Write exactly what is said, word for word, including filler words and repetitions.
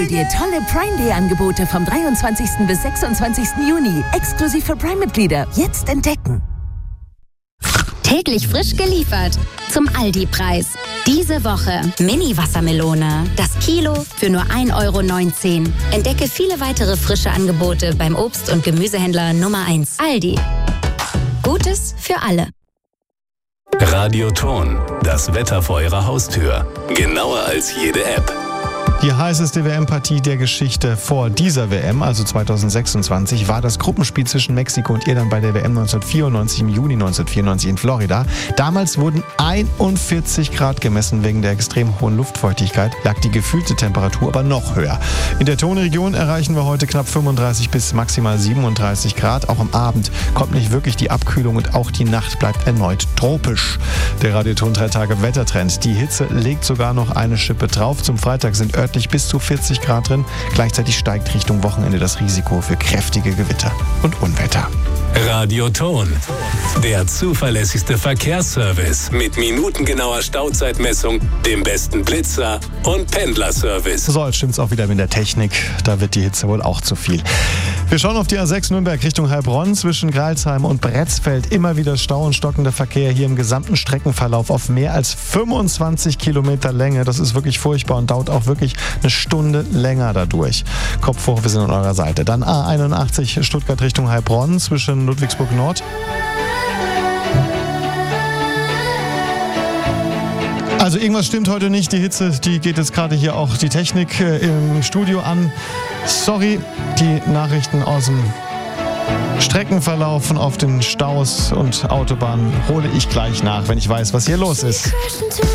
Hol dir tolle Prime Day Angebote vom dreiundzwanzigsten bis sechsundzwanzigsten Juni. Exklusiv für Prime-Mitglieder. Jetzt entdecken. Täglich frisch geliefert. Zum Aldi-Preis. Diese Woche Mini-Wassermelone. Das Kilo für nur ein Euro neunzehn. Entdecke viele weitere frische Angebote beim Obst- und Gemüsehändler Nummer eins. Aldi. Gutes für alle. Radioton. Das Wetter vor Ihrer Haustür. Genauer als jede App. Die heißeste W M-Partie der Geschichte vor dieser W M, also zweitausendsechsundzwanzig, war das Gruppenspiel zwischen Mexiko und Irland bei der W M neunzehnhundertvierundneunzig im Juni neunzehnhundertvierundneunzig in Florida. Damals wurden einundvierzig Grad gemessen. Wegen der extrem hohen Luftfeuchtigkeit lag die gefühlte Temperatur aber noch höher. In der Tonregion erreichen wir heute knapp fünfunddreißig bis maximal siebenunddreißig Grad. Auch am Abend kommt nicht wirklich die Abkühlung und auch die Nacht bleibt erneut tropisch. Der Radioton drei Tage Wettertrend. Die Hitze legt sogar noch eine Schippe drauf. Zum Freitag sind örtlich bis zu vierzig Grad drin. Gleichzeitig steigt Richtung Wochenende das Risiko für kräftige Gewitter und Unwetter. Radioton. Der zuverlässigste Verkehrsservice mit minutengenauer Stauzeitmessung, dem besten Blitzer und Pendlerservice. So, jetzt stimmt's auch wieder mit der Technik. Da wird die Hitze wohl auch zu viel. Wir schauen auf die A sechs Nürnberg Richtung Heilbronn. Zwischen Greilsheim und Bretzfeld immer wieder Stau und stockender Verkehr hier im gesamten Streckenverlauf auf mehr als fünfundzwanzig Kilometer Länge. Das ist wirklich furchtbar und dauert auch wirklich eine Stunde länger dadurch. Kopf hoch, wir sind an eurer Seite. Dann A einundachtzig Stuttgart Richtung Heilbronn zwischen Ludwigsburg Nord. Also irgendwas stimmt heute nicht. Die Hitze, die geht jetzt gerade hier auch die Technik äh, im Studio an. Sorry, die Nachrichten aus dem Streckenverlauf auf den Staus und Autobahnen hole ich gleich nach, wenn ich weiß, was hier los ist.